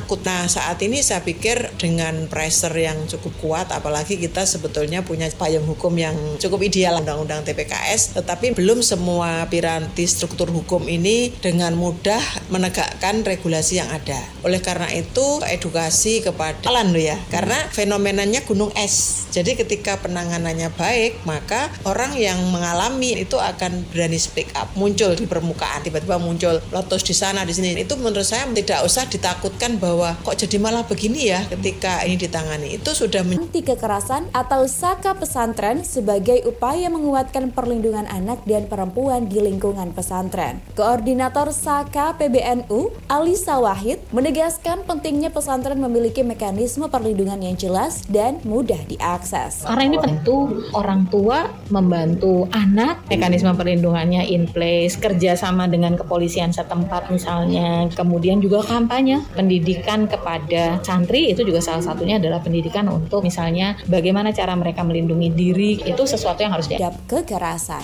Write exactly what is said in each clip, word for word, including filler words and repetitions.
takut. Nah saat ini saya pikir dengan pressure yang cukup kuat, apalagi kita sebetulnya punya payung hukum yang cukup ideal, Undang-Undang T P K S, tetapi belum semua piranti struktur hukum ini dengan mudah menegakkan regulasi yang ada. Oleh karena itu edukasi kepada jalan loh ya, karena fenomenanya gunung es. Jadi ketika penanganannya baik, maka orang yang mengalami itu akan berani speak up, muncul di permukaan, tiba-tiba muncul lotus di sana di sini. Itu menurut saya tidak usah ditakutkan bahwa kok jadi malah begini ya ketika ini ditangani. Itu sudah men- Anti kekerasan atau Saka Pesantren sebagai upaya menguatkan perlindungan anak dan perempuan di lingkungan pesantren. Koordinator Saka P B N U, Alisa Wahid, menegaskan pentingnya pesantren memiliki mekanisme perlindungan yang jelas dan mudah diakses. Karena ini tentu orang tua membantu anak, mekanisme perlindungannya in place, kerjasama dengan kepolisian setempat misalnya, kemudian juga kampanye pendidikan kepada santri, itu juga salah satunya adalah pendidikan untuk misalnya bagaimana cara mereka melindungi diri, itu sesuatu yang harus dihadapi kekerasan.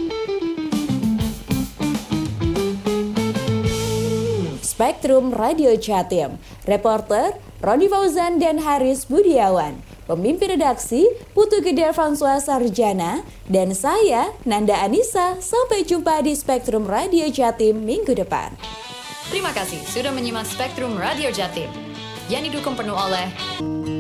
Spektrum Radio Jatim, reporter Roni Fauzan dan Haris Budiawan, pemimpin redaksi Putu Gede François Sarjana, dan saya Nanda Anissa. Sampai jumpa di Spektrum Radio Jatim minggu depan. Terima kasih sudah menyimak Spektrum Radio Jatim yang didukung penuh oleh